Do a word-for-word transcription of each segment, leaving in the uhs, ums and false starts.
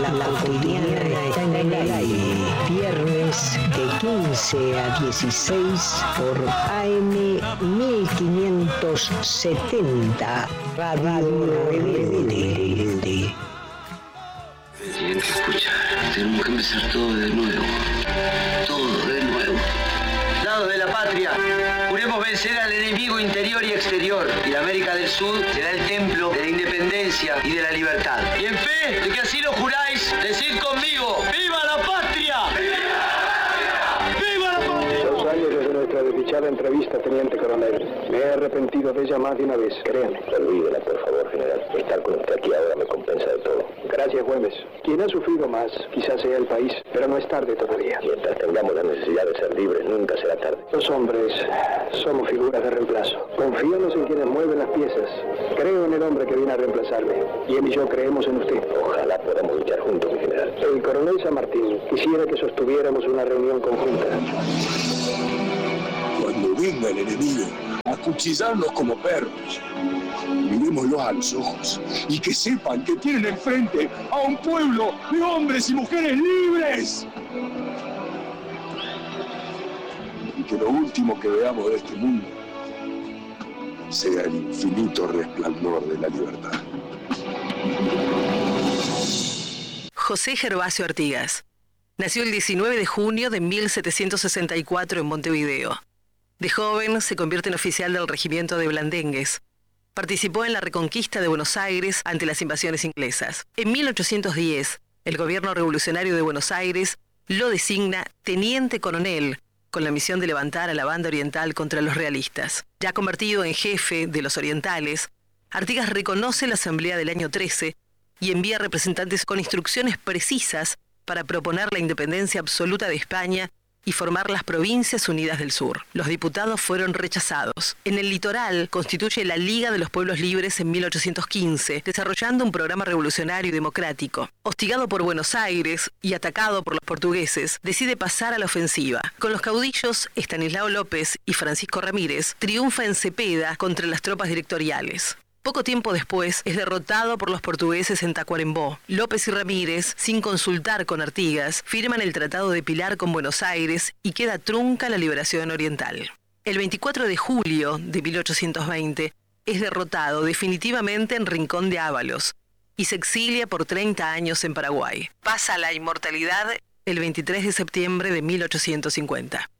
La cotidiana está en el aire. Viernes de quince a dieciséis por A M mil quinientos setenta. Radio Rebelde. Tienen que escuchar. Tenemos que empezar todo de nuevo. Todo de nuevo. Lados de la patria, juremos vencer al enemigo interior y exterior. Y la América del Sur será el templo de la independencia y de la libertad. Y en fe de que así lo juráis, decid conmigo: ¡viva la patria! ¡Viva la patria! ¡Viva la patria! Dos años desde nuestra desdichada entrevista, teniente coronel. Me he arrepentido de ella más de una vez, créame. Olvídela, por favor, general. Estar con usted aquí ahora me compensa de todo. Gracias, Güemes. Quien ha sufrido más, quizás sea el país, pero no es tarde todavía. Mientras tengamos la necesidad de ser libres, nunca será tarde. Los hombres somos figuras de reemplazo. Confiamos en quienes mueven las piezas. Creo en el hombre que viene a reemplazarme. Y él y yo creemos en usted. Ojalá podamos luchar juntos, mi general. El coronel San Martín quisiera que sostuviéramos una reunión conjunta. Cuando venga el enemigo a cuchillarnos como perros, mirémoslos a los ojos y que sepan que tienen enfrente a un pueblo de hombres y mujeres libres. Y que lo último que veamos de este mundo sea el infinito resplandor de la libertad. José Gervasio Artigas nació el diecinueve de junio de mil setecientos sesenta y cuatro en Montevideo. De joven se convierte en oficial del regimiento de Blandengues. Participó en la reconquista de Buenos Aires ante las invasiones inglesas. En mil ochocientos diez, el gobierno revolucionario de Buenos Aires lo designa teniente coronel, con la misión de levantar a la banda oriental contra los realistas. Ya convertido en jefe de los orientales, Artigas reconoce la asamblea del año trece y envía representantes con instrucciones precisas para proponer la independencia absoluta de España y formar las Provincias Unidas del Sur. Los diputados fueron rechazados. En el litoral constituye la Liga de los Pueblos Libres en mil ochocientos quince, desarrollando un programa revolucionario y democrático. Hostigado por Buenos Aires y atacado por los portugueses, decide pasar a la ofensiva. Con los caudillos Estanislao López y Francisco Ramírez, triunfa en Cepeda contra las tropas directoriales. Poco tiempo después es derrotado por los portugueses en Tacuarembó. López y Ramírez, sin consultar con Artigas, firman el Tratado de Pilar con Buenos Aires y queda trunca la liberación oriental. El veinticuatro de julio de mil ochocientos veinte es derrotado definitivamente en Rincón de Ábalos y se exilia por treinta años en Paraguay. Pasa a la inmortalidad el veintitrés de septiembre de mil ochocientos cincuenta.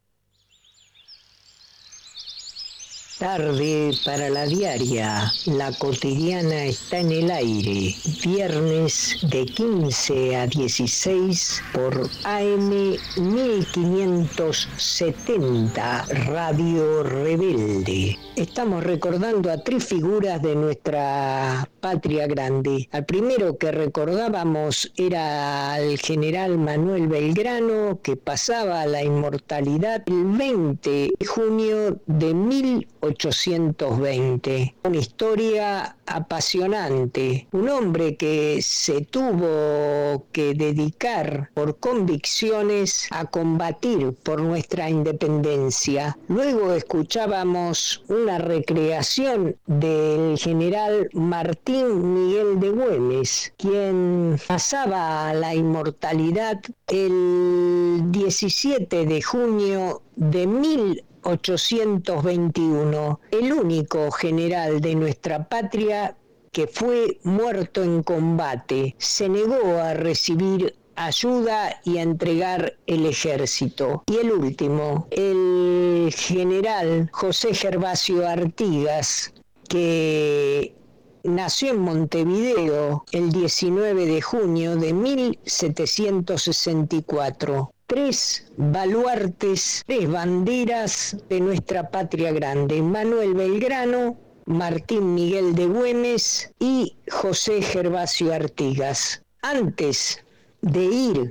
Tarde para la diaria, la cotidiana está en el aire, viernes de quince a dieciséis por A M mil quinientos setenta, Radio Rebelde. Estamos recordando a tres figuras de nuestra patria grande. Al primero que recordábamos era al general Manuel Belgrano, que pasaba a la inmortalidad el veinte de junio de mil ochocientos veinte. Una historia apasionante. Un hombre que se tuvo que dedicar por convicciones a combatir por nuestra independencia. Luego escuchábamos una recreación del general Martín Miguel de Güemes, quien pasaba a la inmortalidad el diecisiete de junio de mil ochocientos veintiuno, el único general de nuestra patria que fue muerto en combate. Se negó a recibir ayuda y a entregar el ejército. Y el último, el general José Gervasio Artigas, que nació en Montevideo el diecinueve de junio de mil setecientos sesenta y cuatro. Tres baluartes, tres banderas de nuestra patria grande: Manuel Belgrano, Martín Miguel de Güemes y José Gervasio Artigas. Antes de ir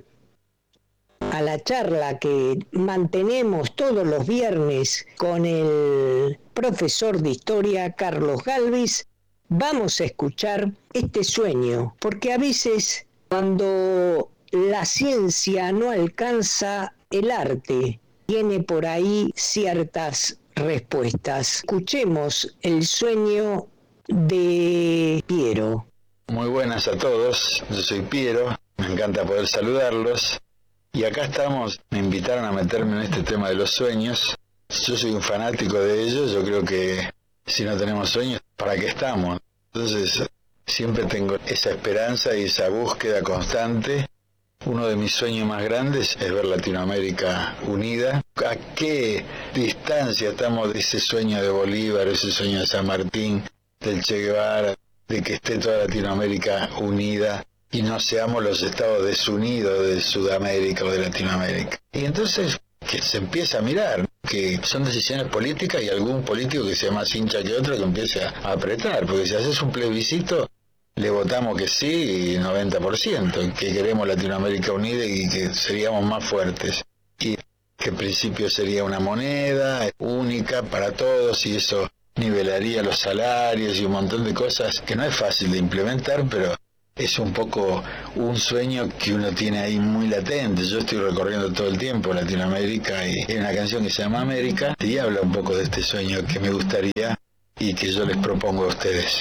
a la charla que mantenemos todos los viernes con el profesor de historia Carlos Galvis, vamos a escuchar este sueño, porque a veces cuando la ciencia no alcanza, el arte tiene por ahí ciertas respuestas. Escuchemos el sueño de Piero. Muy buenas a todos, yo soy Piero, Me encanta poder saludarlos. Y acá estamos, me invitaron a meterme en este tema de los sueños. Yo soy un fanático de ellos, yo creo que si no tenemos sueños, ¿para qué estamos? Entonces, siempre tengo esa esperanza y esa búsqueda constante. Uno de mis sueños más grandes es ver Latinoamérica unida. ¿A qué distancia estamos de ese sueño de Bolívar, ese sueño de San Martín, del Che Guevara, de que esté toda Latinoamérica unida y no seamos los estados desunidos de Sudamérica o de Latinoamérica? Y entonces que se empieza a mirar, que son decisiones políticas y algún político que sea más hincha que otro que empiece a apretar, porque si haces un plebiscito, le votamos que sí, noventa por ciento, que queremos Latinoamérica unida y que seríamos más fuertes. Y que en principio sería una moneda única para todos y eso nivelaría los salarios y un montón de cosas que no es fácil de implementar, pero es un poco un sueño que uno tiene ahí muy latente. Yo estoy recorriendo todo el tiempo Latinoamérica y hay una canción que se llama América y habla un poco de este sueño que me gustaría y que yo les propongo a ustedes.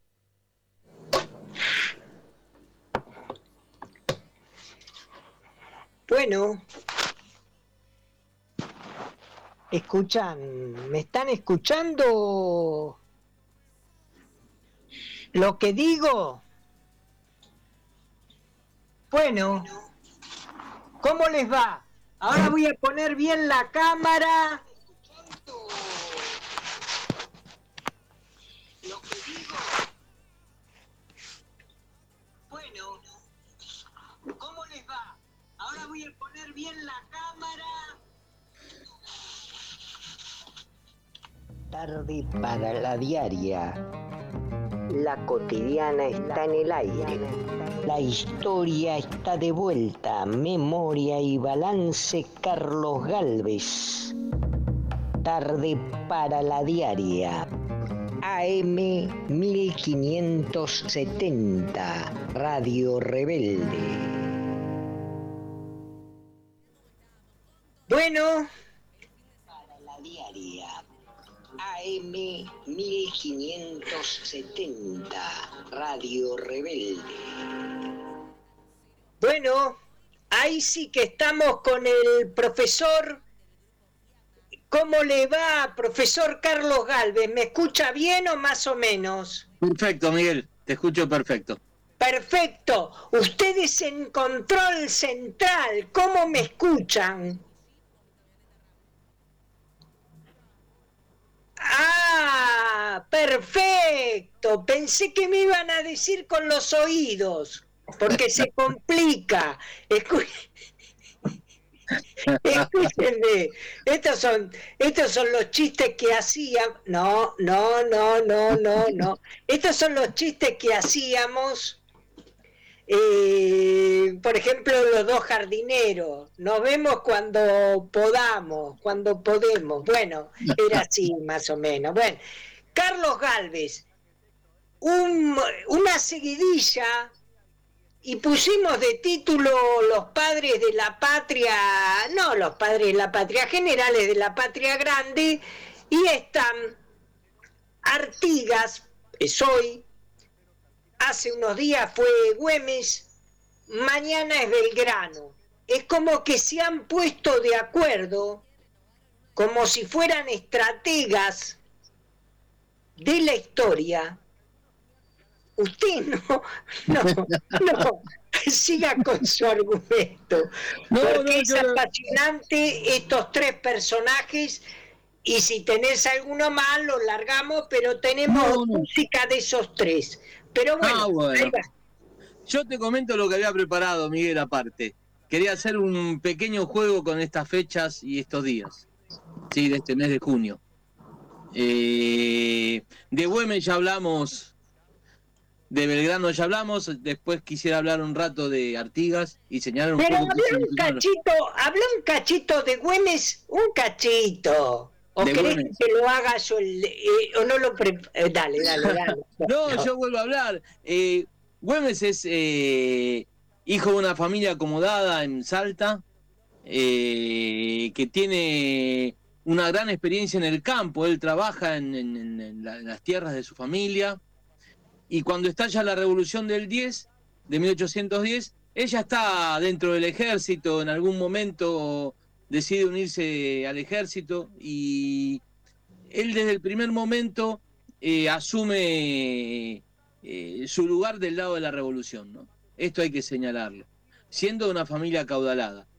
Bueno, escuchan, ¿me están escuchando lo que digo? Bueno, ¿cómo les va? Ahora voy a poner bien la cámara. Lo que digo. Bueno, ¿cómo les va? Ahora voy a poner bien la cámara. Tarde para la diaria. La cotidiana está en el aire. La historia está de vuelta. Memoria y balance, Carlos Gálvez. Tarde para la diaria. A M mil quinientos setenta. Radio Rebelde. Bueno, para la diaria. A M mil quinientos setenta, Radio Rebelde. Bueno, ahí sí que estamos con el profesor. ¿Cómo le va, profesor Carlos Gálvez? ¿Me escucha bien o más o menos? Perfecto, Miguel, te escucho perfecto. Perfecto. Ustedes en control central, ¿cómo me escuchan? Ah, perfecto. Pensé que me iban a decir con los oídos, porque se complica. Escu... Escúchenme, estos son, estos son los chistes que hacíamos. No, no, no, no, no, no. Estos son los chistes que hacíamos. Eh, por ejemplo, los dos jardineros. Nos vemos cuando podamos, cuando podemos. Bueno, era así más o menos. Bueno, Carlos Gálvez, un, una seguidilla y pusimos de título Los Padres de la Patria, no los Padres de la Patria, Generales de la Patria Grande, y están Artigas, es hoy. Hace unos días fue Güemes, mañana es Belgrano. Es como que se han puesto de acuerdo, como si fueran estrategas de la historia. Usted no, no, no, siga con su argumento, no, porque no, es no, apasionante estos tres personajes. Y si tenés alguno más, lo largamos, pero tenemos no, no. música de esos tres. Pero bueno, ah, bueno. Yo te comento lo que había preparado, Miguel, aparte. Quería hacer un pequeño juego con estas fechas y estos días, sí, de este mes de junio. Eh, de Güemes ya hablamos, de Belgrano ya hablamos, después quisiera hablar un rato de Artigas y señalar un pero poco... Pero habla un cachito, habla un cachito de Güemes, un cachito. ¿O querés Güemes. que lo haga yo? El, eh, ¿O no lo pre... eh, Dale, dale, dale. no, no, yo vuelvo a hablar. Eh, Güemes es eh, hijo de una familia acomodada en Salta, eh, que tiene una gran experiencia en el campo. Él trabaja en, en, en, la, en las tierras de su familia. Y cuando estalla la Revolución del diez, de mil ochocientos diez, ella está dentro del ejército, en algún momento decide unirse al ejército y él desde el primer momento eh, asume eh, su lugar del lado de la revolución, ¿no? Esto hay que señalarlo, siendo de una familia acaudalada.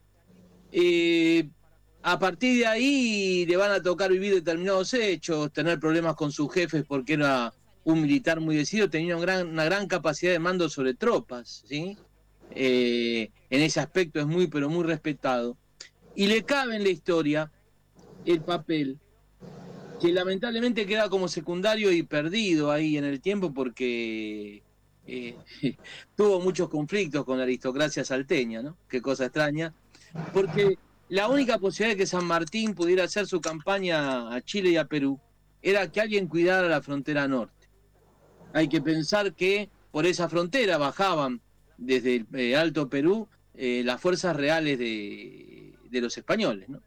Eh, a partir de ahí le van a tocar vivir determinados hechos, tener problemas con sus jefes porque era un militar muy decidido, tenía una gran, una gran capacidad de mando sobre tropas, ¿sí? Eh, en ese aspecto es muy, pero muy respetado. Y le cabe en la historia el papel que lamentablemente queda como secundario y perdido ahí en el tiempo porque eh, tuvo muchos conflictos con la aristocracia salteña, ¿no? Qué cosa extraña, porque la única posibilidad de que San Martín pudiera hacer su campaña a Chile y a Perú era que alguien cuidara la frontera norte. Hay que pensar que por esa frontera bajaban desde el eh, Alto Perú eh, las fuerzas reales de, de los españoles, ¿no?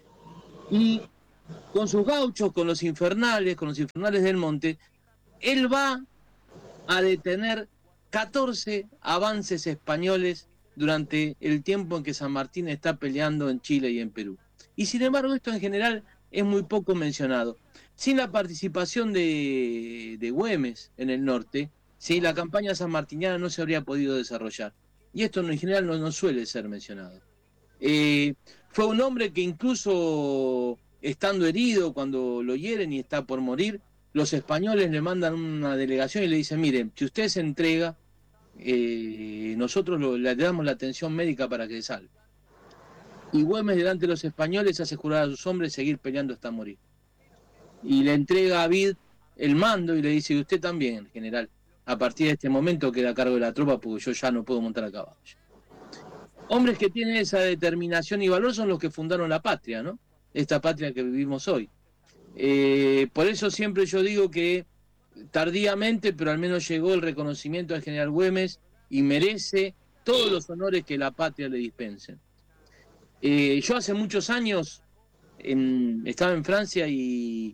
Y con sus gauchos, con los infernales, con los infernales del monte, él va a detener catorce avances españoles durante el tiempo en que San Martín está peleando en Chile y en Perú. Y sin embargo esto en general es muy poco mencionado. Sin la participación de, de Güemes en el norte, ¿sí?, la campaña sanmartiniana no se habría podido desarrollar. Y esto en general no, no suele ser mencionado. Eh, fue un hombre que incluso estando herido, cuando lo hieren y está por morir, los españoles le mandan una delegación y le dicen, miren, si usted se entrega, eh, nosotros lo, le damos la atención médica para que salve. Y Güemes delante de los españoles hace jurar a sus hombres seguir peleando hasta morir. Y le entrega a Vid el mando y le dice, y usted también, general, a partir de este momento queda a cargo de la tropa porque yo ya no puedo montar a caballo. Hombres que tienen esa determinación y valor son los que fundaron la patria, ¿no? Esta patria que vivimos hoy. Eh, por eso siempre yo digo que tardíamente, pero al menos llegó el reconocimiento al general Güemes y merece todos los honores que la patria le dispense. Eh, yo hace muchos años en, estaba en Francia y,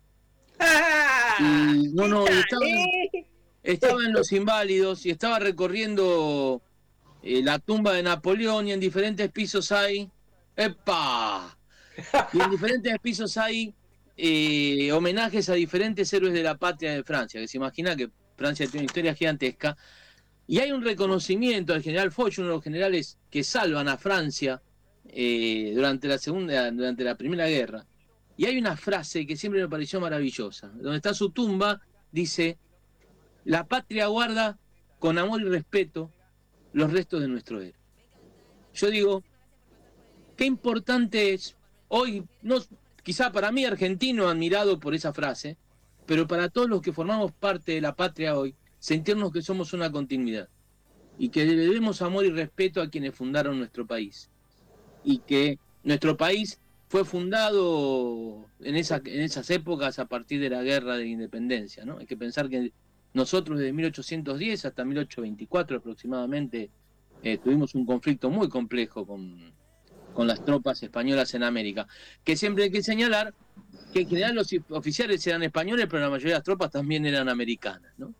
y no, no, estaba, estaba en Los Inválidos y estaba recorriendo eh, la tumba de Napoleón y en diferentes pisos hay ¡epa! Y en diferentes pisos hay eh, homenajes a diferentes héroes de la patria de Francia, que se imagina que Francia tiene una historia gigantesca, y hay un reconocimiento al general Foch, uno de los generales que salvan a Francia eh, durante la segunda, durante la Primera Guerra, y hay una frase que siempre me pareció maravillosa, donde está su tumba, dice, la patria guarda con amor y respeto los restos de nuestro héroe. Yo digo, qué importante es hoy, no, quizá para mí argentino admirado por esa frase, pero para todos los que formamos parte de la patria hoy, sentirnos que somos una continuidad y que le debemos amor y respeto a quienes fundaron nuestro país y que nuestro país fue fundado en, esa, en esas épocas a partir de la guerra de la independencia, ¿no? Hay que pensar que nosotros desde mil ochocientos diez hasta mil ochocientos veinticuatro aproximadamente eh, tuvimos un conflicto muy complejo con con las tropas españolas en América, que siempre hay que señalar que en general los oficiales eran españoles, pero la mayoría de las tropas también eran americanas, ¿no?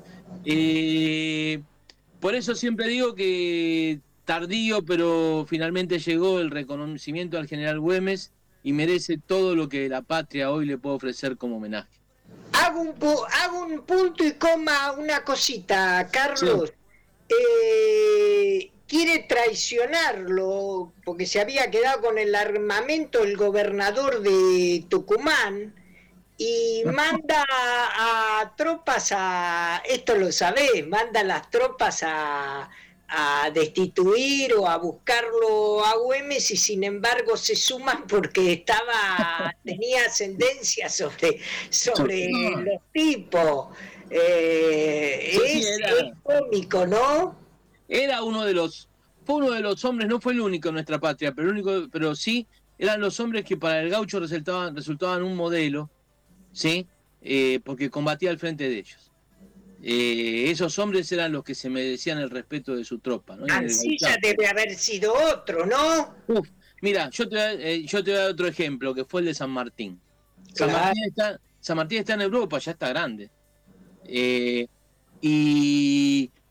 Eh, por eso siempre digo que tardío, pero finalmente llegó el reconocimiento al general Güemes y merece todo lo que la patria hoy le puede ofrecer como homenaje. Hago un, pu- hago un punto y coma una cosita, Carlos. Sí. Eh... Quiere traicionarlo porque se había quedado con el armamento el gobernador de Tucumán y manda a, a tropas a, esto lo sabés, manda a las tropas a, a destituir o a buscarlo a Güemes y sin embargo se suman porque estaba tenía ascendencia sobre, sobre los tipos. Eh, es, es cómico, ¿no? Era uno de los, fue uno de los hombres, no fue el único en nuestra patria, pero el único, pero sí eran los hombres que para el gaucho resultaban, resultaban un modelo, ¿sí? Eh, porque combatía al frente de ellos. Eh, esos hombres eran los que se merecían el respeto de su tropa, ¿no? Ancilla debe haber sido otro, ¿no? Uf, mira, yo te, eh, yo te voy a dar otro ejemplo, que fue el de San Martín. San, claro. Martín, está, San Martín está en Europa, ya está grande. Eh, y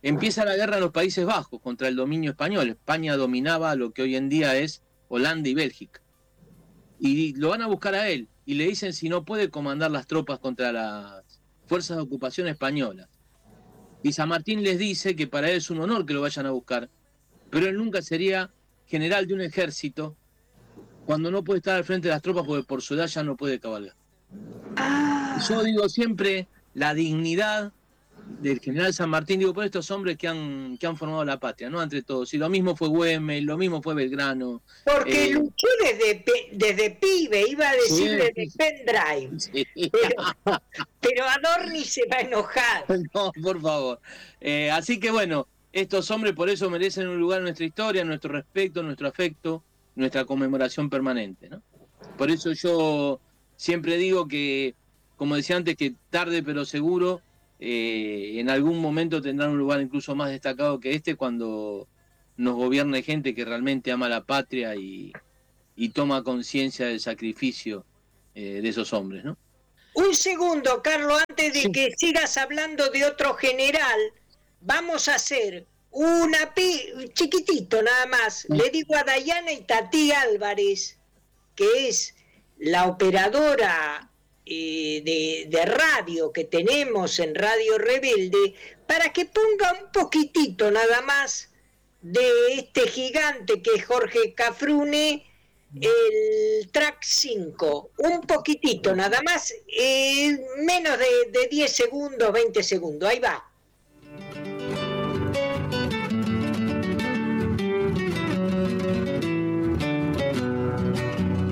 empieza la guerra en los Países Bajos contra el dominio español. España dominaba lo que hoy en día es Holanda y Bélgica. Y lo van a buscar a él y le dicen si no puede comandar las tropas contra las fuerzas de ocupación españolas. Y San Martín les dice que para él es un honor que lo vayan a buscar, pero él nunca sería general de un ejército cuando no puede estar al frente de las tropas porque por su edad ya no puede cabalgar. Ah. Yo digo siempre la dignidad del general San Martín, digo, por estos hombres que han, que han formado la patria, ¿no? Entre todos. Y lo mismo fue Güemes, lo mismo fue Belgrano. Porque eh, luchó desde, desde pibe, iba a decir sí, desde pendrive. Sí. Pero, pero Adorni se va a enojar. No, por favor. Eh, así que bueno, estos hombres por eso merecen un lugar en nuestra historia, nuestro respeto, nuestro afecto, nuestra conmemoración permanente, ¿no? Por eso yo siempre digo que, como decía antes, que tarde pero seguro, Eh, en algún momento tendrán un lugar incluso más destacado que este cuando nos gobierne gente que realmente ama la patria y, y toma conciencia del sacrificio eh, de esos hombres, ¿no? Un segundo, Carlos, antes de sí. que sigas hablando de otro general, vamos a hacer una pi- chiquitito nada más. Sí. Le digo a Dayana y Tati Álvarez, que es la operadora Eh, de, de radio que tenemos en Radio Rebelde, para que ponga un poquitito nada más de este gigante que es Jorge Cafrune, el track cinco, un poquitito nada más, eh, menos de, de diez segundos, veinte segundos, ahí va.